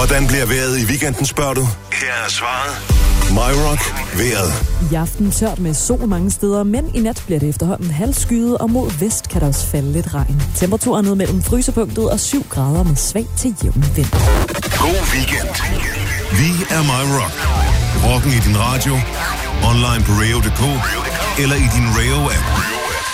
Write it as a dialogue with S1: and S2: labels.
S1: Hvordan bliver vejret i weekenden, spørger du? Her er svaret. MyRock vejret.
S2: I aften tørt med sol mange steder, men i nat bliver det efterhånden halvskyet, og mod vest kan der også falde lidt regn. Temperaturen ned mellem frysepunktet og 7 grader med svag til jævn vind.
S1: God weekend. Vi er MyRock. Rocken i din radio, online på radio.dk eller i din Radio-app.